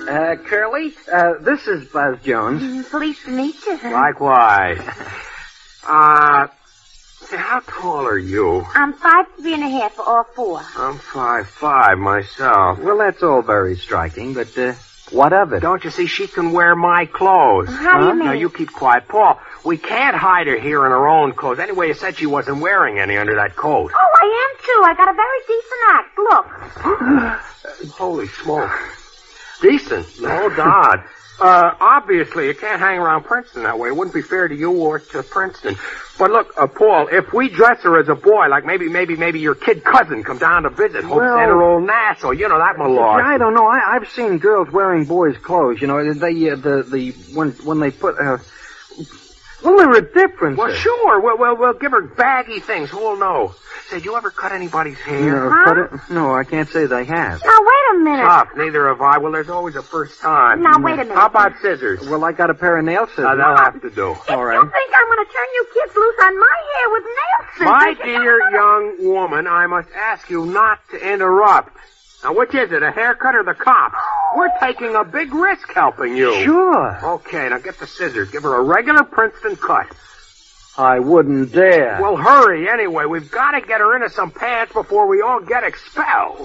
Curly, this is Buzz Jones. Pleased to meet you. Likewise. How tall are you? I'm 5'3.5" or 4. I'm 5'5" myself. Well, that's all very striking, but, what of it? Don't you see, she can wear my clothes. How do you mean? Now, you keep quiet. Paul, we can't hide her here in her own clothes. Anyway, you said she wasn't wearing any under that coat. Oh, I am, too. I got a very decent act. Look. Holy smoke. Decent. No doubt. Obviously, you can't hang around Princeton that way. It wouldn't be fair to you or to Princeton. But look, Paul, if we dress her as a boy, like maybe your kid cousin come down to visit, Hope Center Old Nassau, you know, that malarkey. I don't know. I've seen girls wearing boys' clothes. You know, when they put. Well, there are differences. Well, sure. We'll give her baggy things. Who'll know? Say, did you ever cut anybody's hair? No, I can't say they have. Now, wait a minute. Tough. Neither have I. Well, there's always a first time. Now, wait a minute. How about scissors? Well, I got a pair of nail scissors. They'll have to do. All right. You think I'm going to turn you kids loose on my hair with nail scissors? My dear young woman, I must ask you not to interrupt. Now, which is it, a haircut or the cops? We're taking a big risk helping you. Sure. Okay, now get the scissors. Give her a regular Princeton cut. I wouldn't dare. Well, hurry anyway. We've got to get her into some pants before we all get expelled.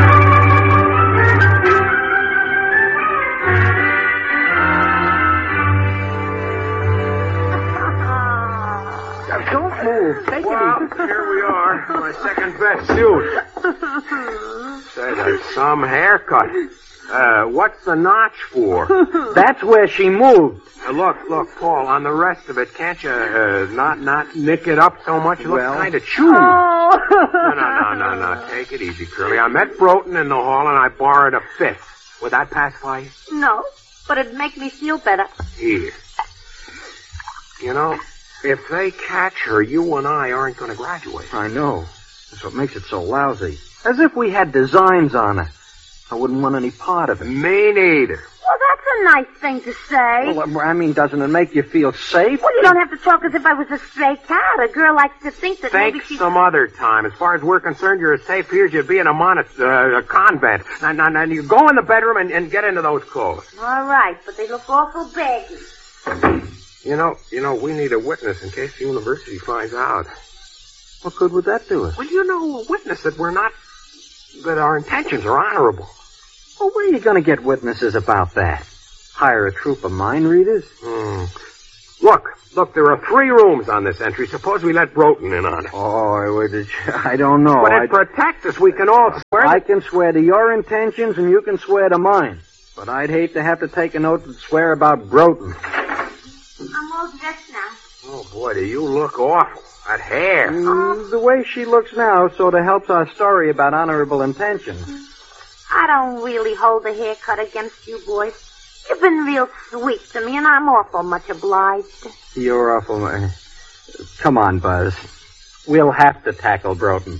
Don't move. Take it easy. Here we are. My second best suit. Say, that's some haircut. What's the notch for? That's where she moved. Look, Paul, on the rest of it, can't you not nick it up so much? It looks kind of chewed. Oh. No. Take it easy, Curly. I met Broughton in the hall, and I borrowed a fifth. Would that pacify you? No, but it'd make me feel better. Here. You know, if they catch her, you and I aren't going to graduate. I know. That's what makes it so lousy. As if we had designs on her. I wouldn't want any part of it. Me neither. Well, that's a nice thing to say. Well, I mean, doesn't it make you feel safe? Well, you don't have to talk as if I was a stray cat. A girl likes to think that maybe she's... some other time. As far as we're concerned, you're as safe here as you'd be in a convent. Now, you go in the bedroom and get into those clothes. All right, but they look awful baggy. You know, we need a witness in case the university finds out. What good would that do us? Well, a witness that that our intentions are honorable. Well, where are you going to get witnesses about that? Hire a troop of mind readers? Look, there are 3 rooms on this entry. Suppose we let Broughton in on it. Oh, I don't know. But it protects us. We can all swear. I can swear to your intentions and you can swear to mine. But I'd hate to have to take an oath and swear about Broughton. I'm all dressed now. Oh, boy, do you look awful. That hair. The way she looks now sort of helps our story about honorable intentions. I don't really hold the haircut against you boys. You've been real sweet to me, and I'm awful much obliged. You're awful. Come on, Buzz. We'll have to tackle Broughton.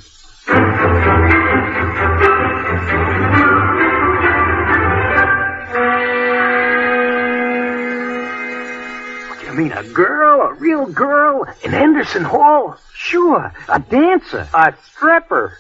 What do you mean, a girl? A real girl? In Henderson Hall? Sure, a dancer. A stripper.